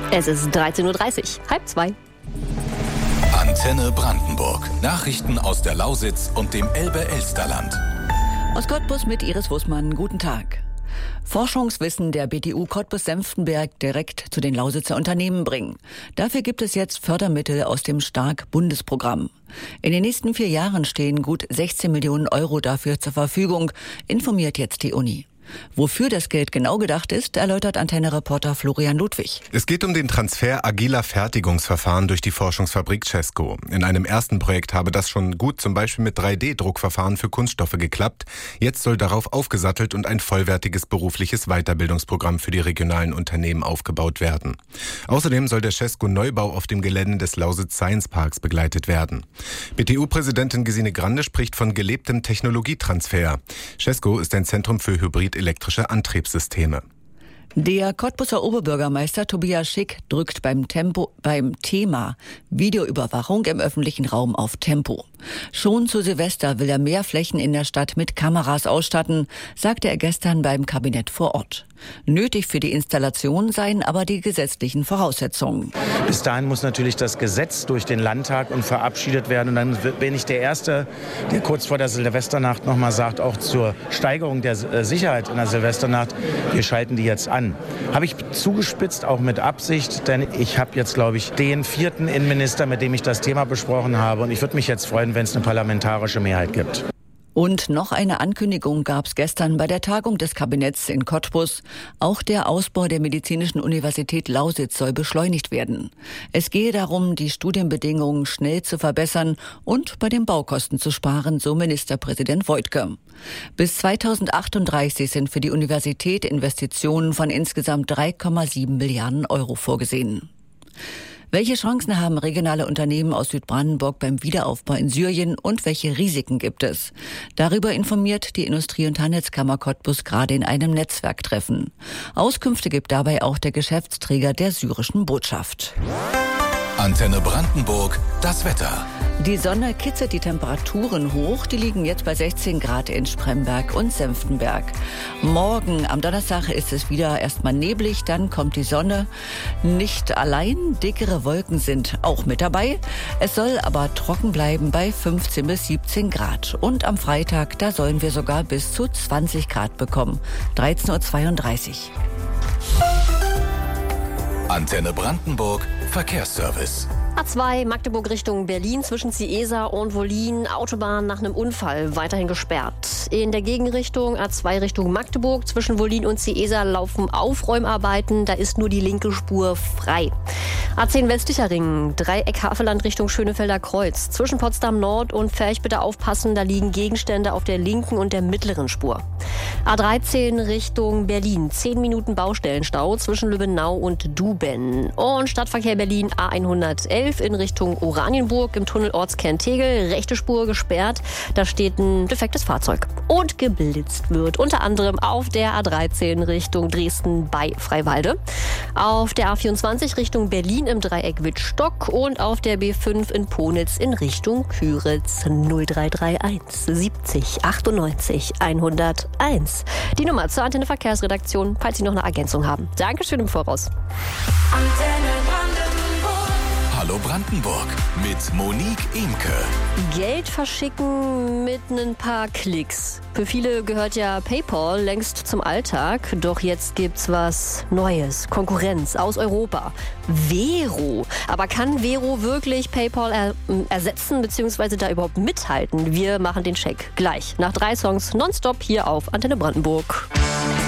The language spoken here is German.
Es ist 13:30 Uhr, 1:30. Antenne Brandenburg. Nachrichten aus der Lausitz und dem Elbe-Elsterland. Aus Cottbus mit Iris Wussmann. Guten Tag. Forschungswissen der BTU Cottbus-Senftenberg direkt zu den Lausitzer Unternehmen bringen. Dafür gibt es jetzt Fördermittel aus dem Stark-Bundesprogramm. In den nächsten 4 Jahren stehen gut 16 Millionen Euro dafür zur Verfügung, informiert jetzt die Uni. Wofür das Geld genau gedacht ist, erläutert Antenne-Reporter Florian Ludwig. Es geht um den Transfer agiler Fertigungsverfahren durch die Forschungsfabrik Cesco. In einem ersten Projekt habe das schon gut zum Beispiel mit 3D-Druckverfahren für Kunststoffe geklappt. Jetzt soll darauf aufgesattelt und ein vollwertiges berufliches Weiterbildungsprogramm für die regionalen Unternehmen aufgebaut werden. Außerdem soll der Cesco-Neubau auf dem Gelände des Lausitz Science Parks begleitet werden. BTU-Präsidentin Gesine Grande spricht von gelebtem Technologietransfer. Cesco ist ein Zentrum für hybrid-elektrische Antriebssysteme. Der Cottbuser Oberbürgermeister Tobias Schick drückt beim Thema Videoüberwachung im öffentlichen Raum auf Tempo. Schon zu Silvester will er mehr Flächen in der Stadt mit Kameras ausstatten, sagte er gestern beim Kabinett vor Ort. Nötig für die Installation seien aber die gesetzlichen Voraussetzungen. Bis dahin muss natürlich das Gesetz durch den Landtag und verabschiedet werden. Und dann bin ich der Erste, der kurz vor der Silvesternacht nochmal sagt, auch zur Steigerung der Sicherheit in der Silvesternacht, wir schalten die jetzt an. Habe ich zugespitzt, auch mit Absicht, denn ich habe jetzt, glaube ich, den 4. Innenminister, mit dem ich das Thema besprochen habe. Und ich würde mich jetzt freuen, wenn es eine parlamentarische Mehrheit gibt. Und noch eine Ankündigung gab es gestern bei der Tagung des Kabinetts in Cottbus. Auch der Ausbau der Medizinischen Universität Lausitz soll beschleunigt werden. Es gehe darum, die Studienbedingungen schnell zu verbessern und bei den Baukosten zu sparen, so Ministerpräsident Woidke. Bis 2038 sind für die Universität Investitionen von insgesamt 3,7 Milliarden Euro vorgesehen. Welche Chancen haben regionale Unternehmen aus Südbrandenburg beim Wiederaufbau in Syrien und welche Risiken gibt es? Darüber informiert die Industrie- und Handelskammer Cottbus gerade in einem Netzwerktreffen. Auskünfte gibt dabei auch der Geschäftsträger der syrischen Botschaft. Antenne Brandenburg, das Wetter. Die Sonne kitzelt die Temperaturen hoch. Die liegen jetzt bei 16 Grad in Spremberg und Senftenberg. Morgen am Donnerstag ist es wieder erstmal neblig, dann kommt die Sonne. Nicht allein, dickere Wolken sind auch mit dabei. Es soll aber trocken bleiben bei 15 bis 17 Grad. Und am Freitag, da sollen wir sogar bis zu 20 Grad bekommen. 13:32 Uhr. Antenne Brandenburg, Verkehrsservice. A2 Magdeburg Richtung Berlin zwischen Ciesa und Wollin, Autobahn nach einem Unfall weiterhin gesperrt. In der Gegenrichtung A2 Richtung Magdeburg zwischen Wollin und Ciesa laufen Aufräumarbeiten, da ist nur die linke Spur frei. A10 Westlicher Ring, Dreieck Havelland Richtung Schönefelder Kreuz. Zwischen Potsdam Nord und Ferch bitte aufpassen, da liegen Gegenstände auf der linken und der mittleren Spur. A13 Richtung Berlin, 10 Minuten Baustellenstau zwischen Lübbenau und Duben. Und Stadtverkehr Berlin A111 in Richtung Oranienburg im Tunnel Ortskern Tegel, rechte Spur gesperrt. Da steht ein defektes Fahrzeug. Und geblitzt wird unter anderem auf der A13 Richtung Dresden bei Freiwalde, auf der A24 Richtung Berlin im Dreieck Wittstock und auf der B5 in Ponitz in Richtung Küritz. 0331 70 98 101. Die Nummer zur Antenne Verkehrsredaktion, falls Sie noch eine Ergänzung haben. Dankeschön im Voraus. Antenne Brandenburg. Hallo Brandenburg mit Monique Imke. Geld verschicken mit ein paar Klicks. Für viele gehört ja PayPal längst zum Alltag. Doch jetzt gibt's was Neues. Konkurrenz aus Europa. Vero. Aber kann Vero wirklich PayPal ersetzen bzw. da überhaupt mithalten? Wir machen den Check gleich. Nach 3 Songs nonstop hier auf Antenne Brandenburg.